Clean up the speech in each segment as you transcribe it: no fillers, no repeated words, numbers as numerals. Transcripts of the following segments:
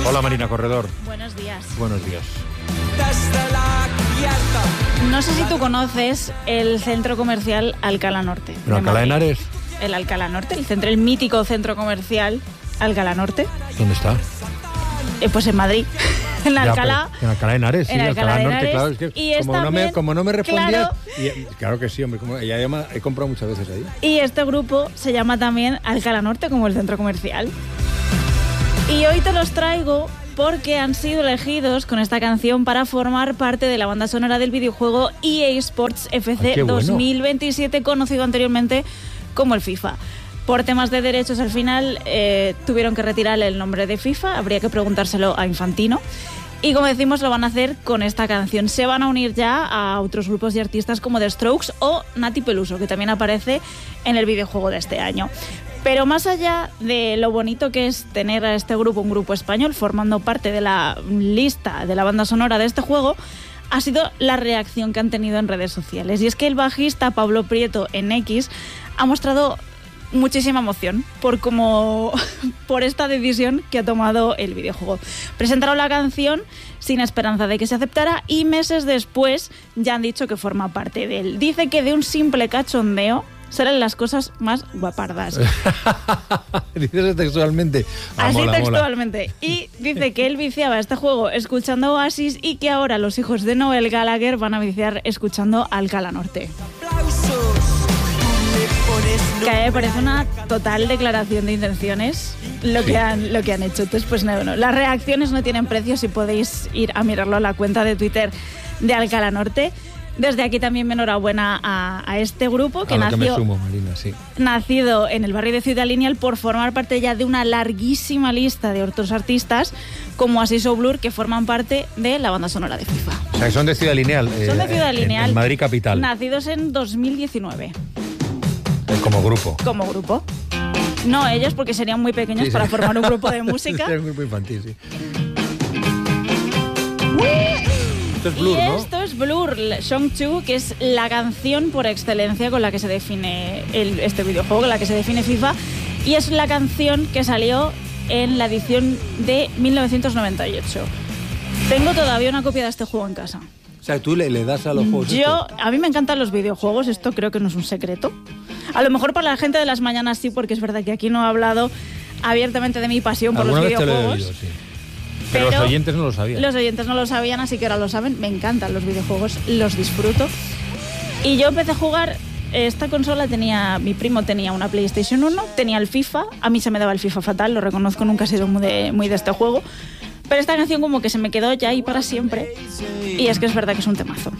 Hola Marina Corredor. Buenos días. Buenos días. No sé si tú conoces el centro comercial Alcalá Norte. ¿En Alcalá de Henares? El Alcalá Norte, el mítico centro comercial Alcalá Norte. ¿Dónde está? Pues en Madrid. En Alcalá. En Alcalá de Henares, sí, en Alcalá de Norte, Henares, claro. Es que y como no me respondías. Claro, Claro que sí, hombre. Ella llama, he comprado muchas veces ahí. y este grupo se llama también Alcalá Norte, como el centro comercial. Y hoy te los traigo porque han sido elegidos con esta canción para formar parte de la banda sonora del videojuego EA Sports FC 2027, conocido anteriormente como el FIFA. Por temas de derechos, al final tuvieron que retirar el nombre de FIFA, habría que preguntárselo a Infantino. Y como decimos, lo van a hacer con esta canción. Se van a unir ya a otros grupos y artistas como The Strokes o Nati Peluso, que también aparece en el videojuego de este año. Pero más allá de lo bonito que es tener a este grupo, un grupo español, formando parte de la lista de la banda sonora de este juego, ha sido la reacción que han tenido en redes sociales. Y es que el bajista Pablo Prieto en X ha mostrado muchísima emoción por esta decisión que ha tomado el videojuego. Presentaron la canción sin esperanza de que se aceptara y meses después ya han dicho que forma parte de él. Dice que de un simple cachondeo serán las cosas más guapardas. Dices textualmente. Así mola, textualmente. Mola. Y dice que él viciaba este juego escuchando Oasis y que ahora los hijos de Noel Gallagher van a viciar escuchando Alcalá Norte. Que a mí me parece una total declaración de intenciones lo que han hecho. Entonces, pues no, las reacciones no tienen precio si podéis ir a mirarlo a la cuenta de Twitter de Alcalá Norte. Desde aquí también mi enhorabuena a este grupo que nacido en el barrio de Ciudad Lineal por formar parte ya de una larguísima lista de otros artistas como Oasis o Blur que forman parte de la banda sonora de FIFA. O sea, que son de Ciudad Lineal. Son de Ciudad Lineal. En Madrid capital. Nacidos en 2019. Como grupo. Como grupo. No ellos, porque serían muy pequeños para formar un grupo de música. Sería un grupo infantil, sí. Esto es Blur, ¿no? Esto es Blur, Song 2, que es la canción por excelencia con la que se define este videojuego, con la que se define FIFA. Y es la canción que salió en la edición de 1998. Tengo todavía una copia de este juego en casa. O sea, tú le das a los juegos. A mí me encantan los videojuegos, esto creo que no es un secreto. A lo mejor para la gente de las mañanas sí, porque es verdad que aquí no he hablado abiertamente de mi pasión por los videojuegos. Te lo he oído, sí. Pero los oyentes no lo sabían. Los oyentes no lo sabían, así que ahora lo saben. Me encantan los videojuegos, los disfruto. Y yo empecé a jugar, esta consola mi primo tenía una PlayStation 1, tenía el FIFA, a mí se me daba el FIFA fatal, lo reconozco, nunca he sido muy de este juego. Pero esta canción como que se me quedó ya ahí para siempre. Y es que es verdad que es un temazo.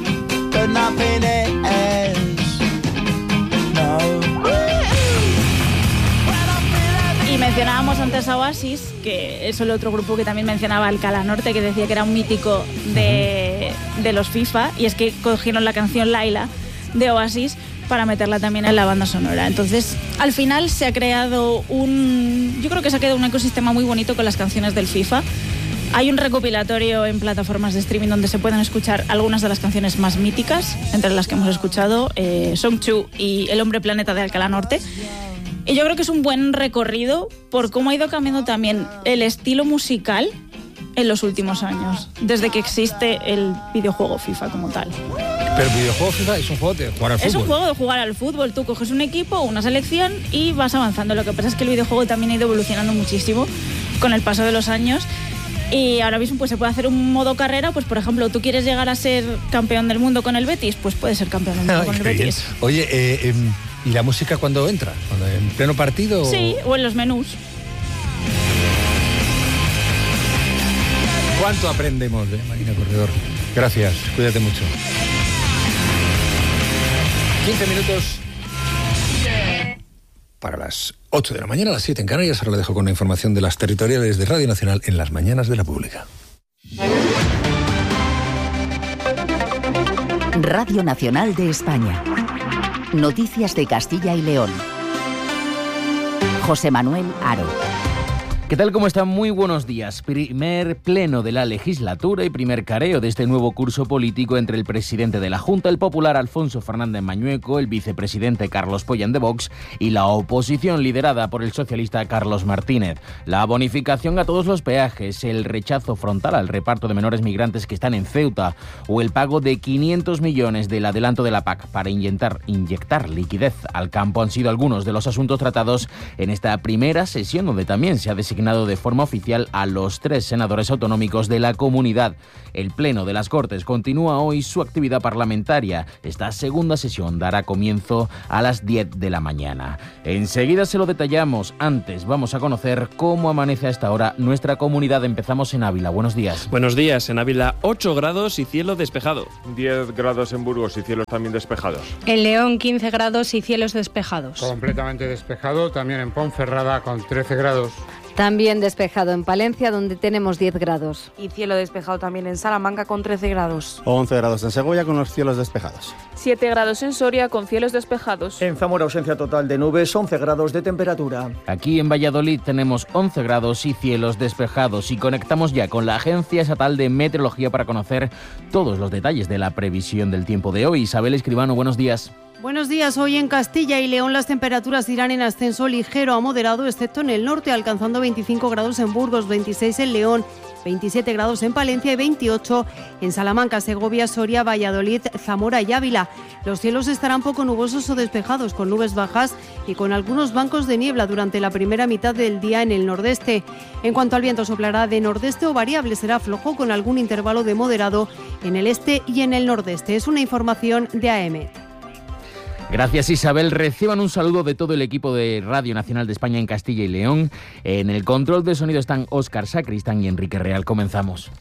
Y mencionábamos antes a Oasis, que es el otro grupo que también mencionaba Alcalá Norte, que decía que era un mítico de los FIFA. Y es que cogieron la canción Laila de Oasis para meterla también en la banda sonora. Entonces, al final se ha creado yo creo que se ha creado un ecosistema muy bonito con las canciones del FIFA. Hay un recopilatorio en plataformas de streaming donde se pueden escuchar algunas de las canciones más míticas, entre las que hemos escuchado Song 2 y El Hombre Planeta de Alcalá Norte. Y yo creo que es un buen recorrido por cómo ha ido cambiando también el estilo musical en los últimos años, desde que existe el videojuego FIFA como tal. Pero el videojuego FIFA es un juego de jugar al fútbol. Es un juego de jugar al fútbol. Tú coges un equipo, una selección y vas avanzando. Lo que pasa es que el videojuego también ha ido evolucionando muchísimo con el paso de los años. Y ahora mismo pues se puede hacer un modo carrera. Pues por ejemplo, tú quieres llegar a ser campeón del mundo con el Betis, pues puedes ser campeón del mundo con el Betis. Oye, ¿y la música cuándo entra? ¿En pleno partido? Sí, o en los menús. ¿Cuánto aprendemos de Marina Corredor? Gracias, cuídate mucho. 15 minutos para las 8 de la mañana, a las 7 en Canarias. Ahora lo dejo con la información de las territoriales de Radio Nacional en las mañanas de la Pública. Radio Nacional de España. Noticias de Castilla y León. José Manuel Haro. ¿Qué tal? ¿Cómo están? Muy buenos días. Primer pleno de la legislatura y primer careo de este nuevo curso político entre el presidente de la Junta, el popular Alfonso Fernández Mañueco, el vicepresidente Carlos Pollán de Vox y la oposición liderada por el socialista Carlos Martínez. La bonificación a todos los peajes, el rechazo frontal al reparto de menores migrantes que están en Ceuta o el pago de 500 millones del adelanto de la PAC para inyectar liquidez al campo han sido algunos de los asuntos tratados en esta primera sesión, donde también se ha designado de forma oficial a los 3 senadores autonómicos de la comunidad. El Pleno de las Cortes continúa hoy su actividad parlamentaria. Esta segunda sesión dará comienzo a las 10 de la mañana. Enseguida se lo detallamos. Antes vamos a conocer cómo amanece a esta hora nuestra comunidad. Empezamos en Ávila. Buenos días. Buenos días. En Ávila 8 grados y cielo despejado. 10 grados en Burgos y cielos también despejados. En León 15 grados y cielos despejados. Completamente despejado, también en Ponferrada con 13 grados. También despejado en Palencia, donde tenemos 10 grados. Y cielo despejado también en Salamanca con 13 grados. 11 grados en Segovia con los cielos despejados. 7 grados en Soria con cielos despejados. En Zamora ausencia total de nubes, 11 grados de temperatura. Aquí en Valladolid tenemos 11 grados y cielos despejados y conectamos ya con la Agencia Estatal de Meteorología para conocer todos los detalles de la previsión del tiempo de hoy. Isabel Escribano, buenos días. Buenos días. Hoy en Castilla y León las temperaturas irán en ascenso ligero a moderado, excepto en el norte, alcanzando 25 grados en Burgos, 26 en León, 27 grados en Palencia y 28 en Salamanca, Segovia, Soria, Valladolid, Zamora y Ávila. Los cielos estarán poco nubosos o despejados, con nubes bajas y con algunos bancos de niebla durante la primera mitad del día en el nordeste. En cuanto al viento, soplará de nordeste o variable, será flojo con algún intervalo de moderado en el este y en el nordeste. Es una información de AEMET. Gracias, Isabel. Reciban un saludo de todo el equipo de Radio Nacional de España en Castilla y León. En el control de sonido están Óscar Sacristán y Enrique Real. Comenzamos.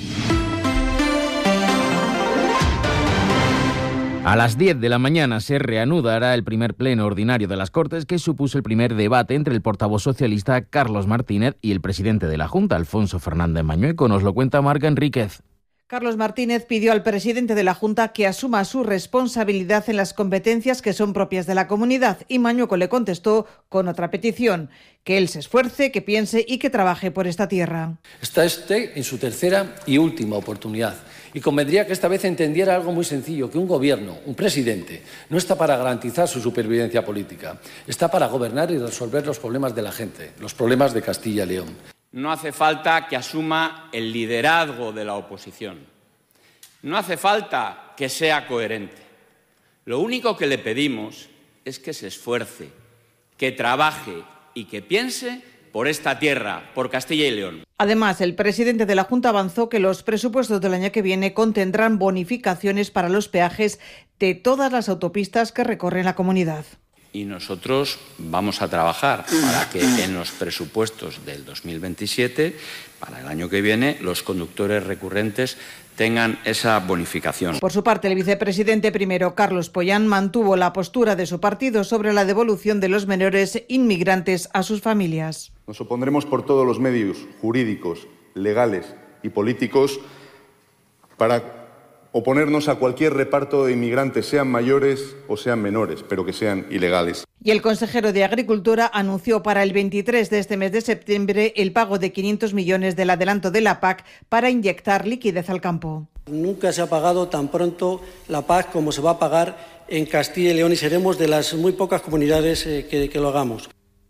A las 10 de la mañana se reanudará el primer pleno ordinario de las Cortes, que supuso el primer debate entre el portavoz socialista Carlos Martínez y el presidente de la Junta, Alfonso Fernández Mañueco. Nos lo cuenta Marga Enríquez. Carlos Martínez pidió al presidente de la Junta que asuma su responsabilidad en las competencias que son propias de la comunidad y Mañueco le contestó con otra petición, que él se esfuerce, que piense y que trabaje por esta tierra. Está usted en su tercera y última oportunidad y convendría que esta vez entendiera algo muy sencillo, que un gobierno, un presidente, no está para garantizar su supervivencia política, está para gobernar y resolver los problemas de la gente, los problemas de Castilla y León. No hace falta que asuma el liderazgo de la oposición. No hace falta que sea coherente. Lo único que le pedimos es que se esfuerce, que trabaje y que piense por esta tierra, por Castilla y León. Además, el presidente de la Junta avanzó que los presupuestos del año que viene contendrán bonificaciones para los peajes de todas las autopistas que recorren la comunidad. Y nosotros vamos a trabajar para que en los presupuestos del 2027, para el año que viene, los conductores recurrentes tengan esa bonificación. Por su parte, el vicepresidente primero, Carlos Pollán, mantuvo la postura de su partido sobre la devolución de los menores inmigrantes a sus familias. Nos opondremos por todos los medios jurídicos, legales y políticos para oponernos a cualquier reparto de inmigrantes, sean mayores o sean menores, pero que sean ilegales. Y el consejero de Agricultura anunció para el 23 de este mes de septiembre el pago de 500 millones del adelanto de la PAC para inyectar liquidez al campo. Nunca se ha pagado tan pronto la PAC como se va a pagar en Castilla y León y seremos de las muy pocas comunidades que lo hagamos.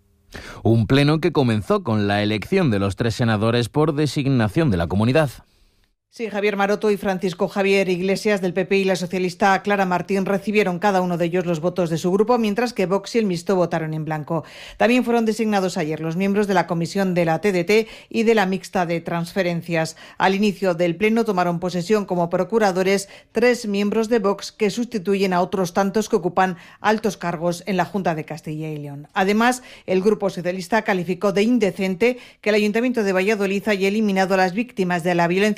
Un pleno que comenzó con la elección de los 3 senadores por designación de la comunidad. Sí, Javier Maroto y Francisco Javier Iglesias del PP y la socialista Clara Martín recibieron cada uno de ellos los votos de su grupo, mientras que Vox y el Mixto votaron en blanco. También fueron designados ayer los miembros de la comisión de la TDT y de la mixta de transferencias. Al inicio del pleno tomaron posesión como procuradores 3 miembros de Vox que sustituyen a otros tantos que ocupan altos cargos en la Junta de Castilla y León. Además, el grupo socialista calificó de indecente que el Ayuntamiento de Valladolid haya eliminado a las víctimas de la violencia de género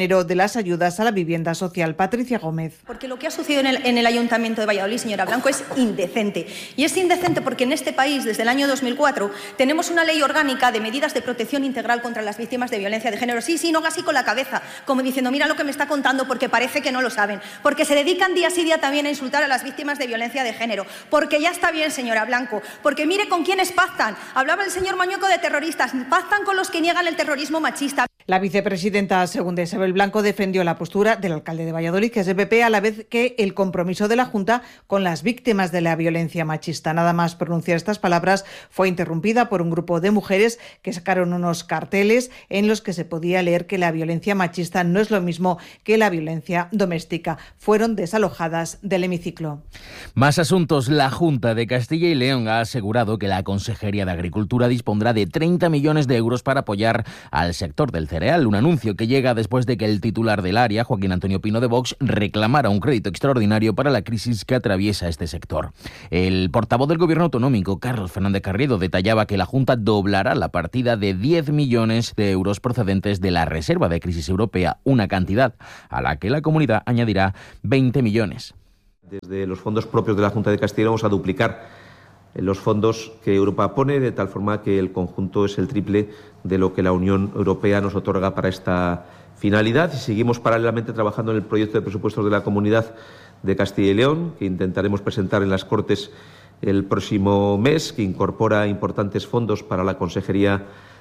género de las ayudas a la vivienda social. Patricia Gómez. Porque lo que ha sucedido en el Ayuntamiento de Valladolid, señora Blanco, es indecente. Y es indecente porque en este país, desde el año 2004, tenemos una ley orgánica de medidas de protección integral contra las víctimas de violencia de género. Sí, no así con la cabeza, como diciendo, mira lo que me está contando, porque parece que no lo saben. Porque se dedican día sí día también a insultar a las víctimas de violencia de género. Porque ya está bien, señora Blanco. Porque mire con quiénes pactan. Hablaba el señor Mañueco de terroristas. Pactan con los que niegan el terrorismo machista. La vicepresidenta segunda Isabel Blanco defendió la postura del alcalde de Valladolid, que es del PP, a la vez que el compromiso de la Junta con las víctimas de la violencia machista. Nada más pronunciar estas palabras fue interrumpida por un grupo de mujeres que sacaron unos carteles en los que se podía leer que la violencia machista no es lo mismo que la violencia doméstica. Fueron desalojadas del hemiciclo. Más asuntos. La Junta de Castilla y León ha asegurado que la Consejería de Agricultura dispondrá de 30 millones de euros para apoyar al sector del cereal, un anuncio que llega después de que el titular del área, Joaquín Antonio Pino de Vox, reclamara un crédito extraordinario para la crisis que atraviesa este sector. El portavoz del Gobierno autonómico, Carlos Fernández Carriedo, detallaba que la Junta doblará la partida de 10 millones de euros procedentes de la Reserva de Crisis Europea, una cantidad a la que la comunidad añadirá 20 millones. Desde los fondos propios de la Junta de Castilla vamos a duplicar los fondos que Europa pone, de tal forma que el conjunto es el triple de lo que la Unión Europea nos otorga para esta finalidad. Y seguimos paralelamente trabajando en el proyecto de presupuestos de la Comunidad de Castilla y León, que intentaremos presentar en las Cortes el próximo mes, que incorpora importantes fondos para la Consejería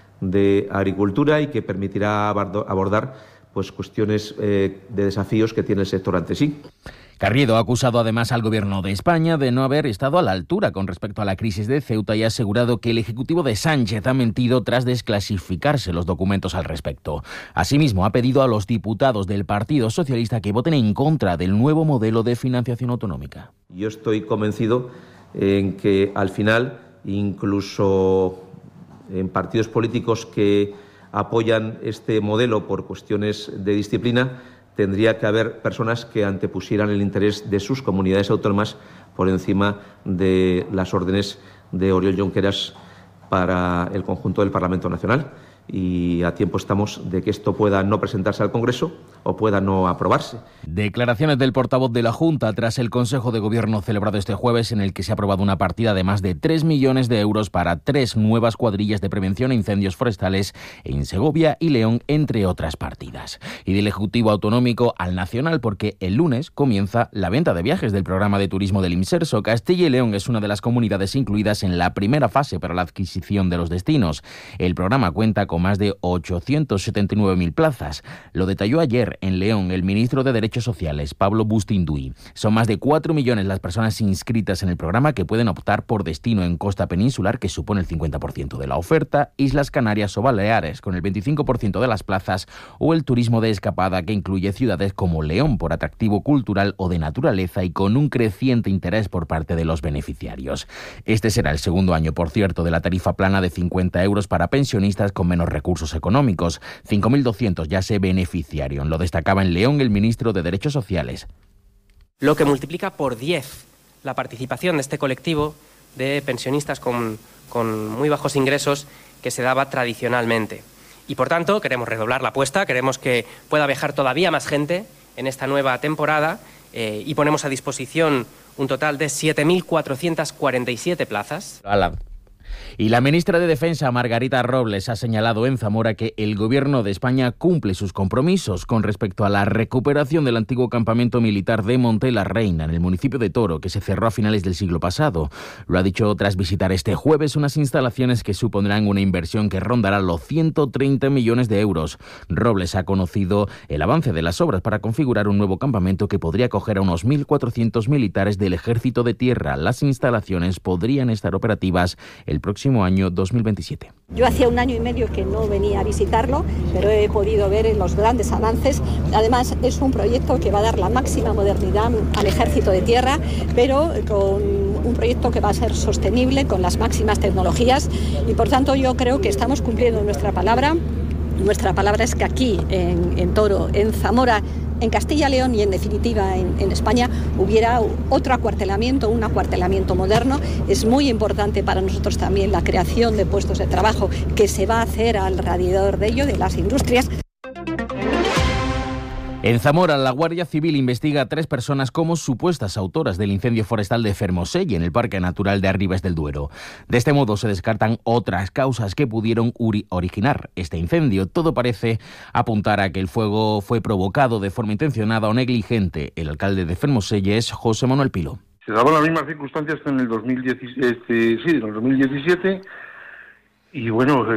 de Agricultura y que permitirá abordar cuestiones de desafíos que tiene el sector ante sí. Carriedo ha acusado además al Gobierno de España de no haber estado a la altura con respecto a la crisis de Ceuta y ha asegurado que el Ejecutivo de Sánchez ha mentido tras desclasificarse los documentos al respecto. Asimismo, ha pedido a los diputados del Partido Socialista que voten en contra del nuevo modelo de financiación autonómica. Yo estoy convencido en que al final, incluso en partidos políticos que apoyan este modelo por cuestiones de disciplina, tendría que haber personas que antepusieran el interés de sus comunidades autónomas por encima de las órdenes de Oriol Junqueras para el conjunto del Parlamento Nacional. Y a tiempo estamos de que esto pueda no presentarse al Congreso o pueda no aprobarse. Declaraciones del portavoz de la Junta tras el Consejo de Gobierno celebrado este jueves, en el que se ha aprobado una partida de más de 3 millones de euros para 3 nuevas cuadrillas de prevención a incendios forestales en Segovia y León, entre otras partidas. Y del Ejecutivo Autonómico al Nacional, porque el lunes comienza la venta de viajes del programa de turismo del Imserso. Castilla y León es una de las comunidades incluidas en la primera fase para la adquisición de los destinos. El programa cuenta con más de 879.000 plazas. Lo detalló ayer en León el ministro de Derechos Sociales, Pablo Bustinduy. Son más de 4 millones las personas inscritas en el programa que pueden optar por destino en costa peninsular, que supone el 50% de la oferta, Islas Canarias o Baleares, con el 25% de las plazas, o el turismo de escapada, que incluye ciudades como León por atractivo cultural o de naturaleza y con un creciente interés por parte de los beneficiarios. Este será el segundo año, por cierto, de la tarifa plana de 50 euros para pensionistas con menos recursos económicos. 5.200 ya se beneficiaron. Lo destacaba en León el ministro de Derechos Sociales. Lo que multiplica por 10 la participación de este colectivo de pensionistas con muy bajos ingresos que se daba tradicionalmente. Y por tanto queremos redoblar la apuesta, queremos que pueda viajar todavía más gente en esta nueva temporada y ponemos a disposición un total de 7.447 plazas. Y la ministra de Defensa, Margarita Robles, ha señalado en Zamora que el Gobierno de España cumple sus compromisos con respecto a la recuperación del antiguo campamento militar de Monte la Reina, en el municipio de Toro, que se cerró a finales del siglo pasado. Lo ha dicho tras visitar este jueves unas instalaciones que supondrán una inversión que rondará los 130 millones de euros. Robles ha conocido el avance de las obras para configurar un nuevo campamento que podría acoger a unos 1.400 militares del Ejército de Tierra. Las instalaciones podrían estar operativas el próximo año 2027. Yo hacía 1 año y medio que no venía a visitarlo, pero he podido ver los grandes avances. Además, es un proyecto que va a dar la máxima modernidad al Ejército de Tierra, pero con un proyecto que va a ser sostenible, con las máximas tecnologías, y por tanto yo creo que estamos cumpliendo nuestra palabra. Nuestra palabra es que aquí, en Toro, en Zamora, en Castilla y León y en definitiva en España hubiera otro acuartelamiento, un acuartelamiento moderno. Es muy importante para nosotros también la creación de puestos de trabajo que se va a hacer alrededor de ello, de las industrias. En Zamora, la Guardia Civil investiga a 3 personas como supuestas autoras del incendio forestal de Fermoselle en el Parque Natural de Arribes del Duero. De este modo se descartan otras causas que pudieron originar este incendio. Todo parece apuntar a que el fuego fue provocado de forma intencionada o negligente. El alcalde de Fermoselle es José Manuel Pilo. Se daban las mismas circunstancias que en el 2017, y bueno,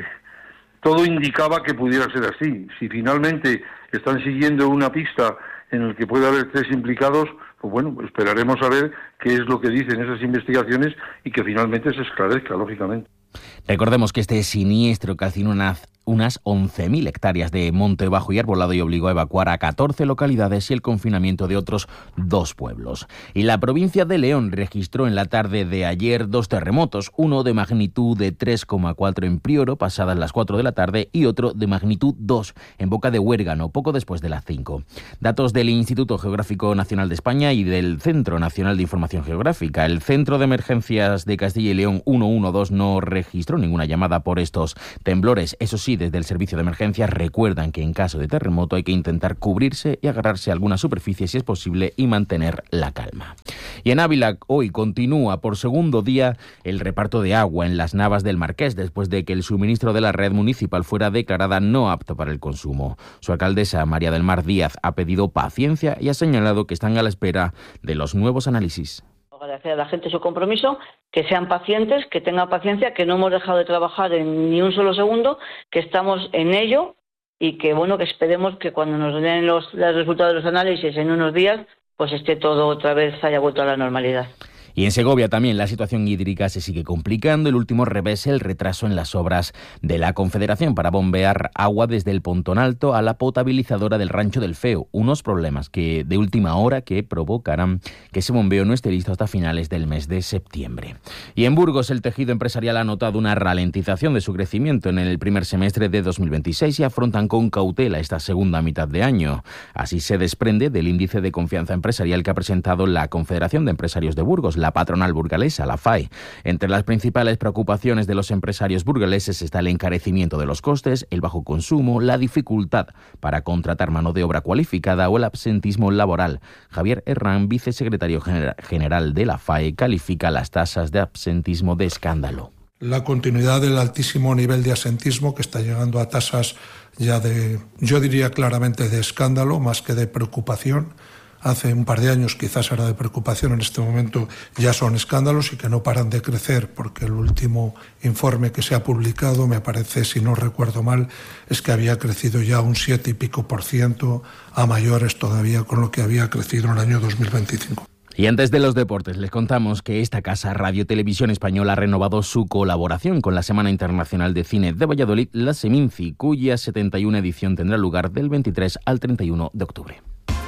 todo indicaba que pudiera ser así. Si finalmente están siguiendo una pista en la que puede haber 3 implicados, pues bueno, esperaremos a ver qué es lo que dicen esas investigaciones y que finalmente se esclarezca, lógicamente. Recordemos que este siniestro calcinó unas 11.000 hectáreas de monte bajo y arbolado y obligó a evacuar a 14 localidades y el confinamiento de otros 2 pueblos. Y la provincia de León registró en la tarde de ayer 2 terremotos, uno de magnitud de 3,4 en Prioro, pasadas las 4 de la tarde, y otro de magnitud 2 en Boca de Huérgano, poco después de las 5. Datos del Instituto Geográfico Nacional de España y del Centro Nacional de Información Geográfica. El Centro de Emergencias de Castilla y León 112 no registró ninguna llamada por estos temblores. Eso sí, desde el servicio de emergencias recuerdan que en caso de terremoto hay que intentar cubrirse y agarrarse a alguna superficie si es posible y mantener la calma. Y en Ávila hoy continúa por segundo día el reparto de agua en las Navas del Marqués después de que el suministro de la red municipal fuera declarada no apto para el consumo. Su alcaldesa, María del Mar Díaz, ha pedido paciencia y ha señalado que están a la espera de los nuevos análisis. Agradecer a la gente su compromiso, que sean pacientes, que tengan paciencia, que no hemos dejado de trabajar en ni un solo segundo, que estamos en ello y que bueno, que esperemos que cuando nos den los resultados de los análisis en unos días, pues esté todo otra vez, haya vuelto a la normalidad. Y en Segovia también la situación hídrica se sigue complicando. El último revés, el retraso en las obras de la Confederación para bombear agua desde el Pontón Alto a la potabilizadora del Rancho del Feo. Unos problemas que de última hora que provocarán que ese bombeo no esté listo hasta finales del mes de septiembre. Y en Burgos el tejido empresarial ha notado una ralentización de su crecimiento en el primer semestre de 2026 y afrontan con cautela esta segunda mitad de año. Así se desprende del índice de confianza empresarial que ha presentado la Confederación de Empresarios de Burgos, la patronal burgalesa, la FAE. Entre las principales preocupaciones de los empresarios burgaleses está el encarecimiento de los costes, el bajo consumo, la dificultad para contratar mano de obra cualificada o el absentismo laboral. Javier Herrán, vicesecretario general de la FAE, califica las tasas de absentismo de escándalo. La continuidad del altísimo nivel de absentismo que está llegando a tasas ya yo diría claramente de escándalo más que de preocupación. Hace un par de años quizás era de preocupación, en este momento ya son escándalos y que no paran de crecer, porque el último informe que se ha publicado, me parece, si no recuerdo mal, es que había crecido ya un 7 y pico % a mayores todavía con lo que había crecido en el año 2025. Y antes de los deportes, les contamos que esta casa Radio Televisión Española ha renovado su colaboración con la Semana Internacional de Cine de Valladolid, la Seminci, cuya 71 edición tendrá lugar del 23 al 31 de octubre.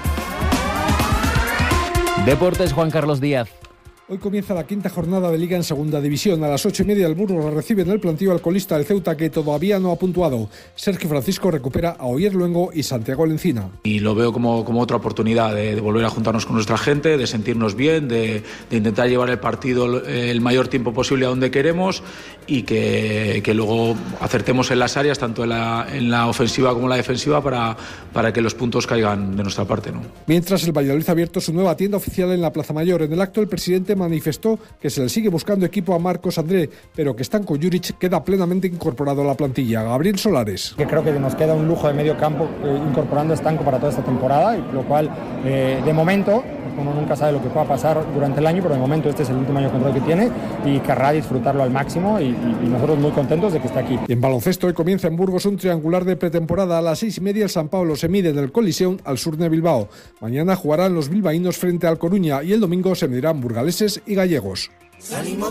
Deportes, Juan Carlos Díaz. Hoy comienza la 5ª jornada de Liga en Segunda División. A las 8:30 el Burgos recibe en el plantío al colista del Ceuta, que todavía no ha puntuado. Sergio Francisco recupera a Oyer Luengo y Santiago Lencina. Y lo veo como otra oportunidad de volver a juntarnos con nuestra gente, de sentirnos bien, de intentar llevar el partido el mayor tiempo posible a donde queremos y que luego acertemos en las áreas, tanto en la ofensiva como en la defensiva, para que los puntos caigan de nuestra parte, ¿no? Mientras, el Valladolid ha abierto su nueva tienda oficial en la Plaza Mayor. En el acto, el presidente manifestó que se le sigue buscando equipo a Marcos André, pero que Stanko Juric queda plenamente incorporado a la plantilla. Gabriel Solares. Que creo que nos queda un lujo de medio campo incorporando a Stanko para toda esta temporada, lo cual de momento, uno nunca sabe lo que pueda pasar durante el año, pero de momento este es el último año de contrato que tiene y querrá disfrutarlo al máximo y nosotros muy contentos de que esté aquí. Y en baloncesto, hoy comienza en Burgos un triangular de pretemporada. A las 6:30 el San Pablo se mide en el Coliseum al sur de Bilbao. Mañana jugarán los bilbaínos frente al Coruña y el domingo se medirán burgaleses y gallegos. Salimos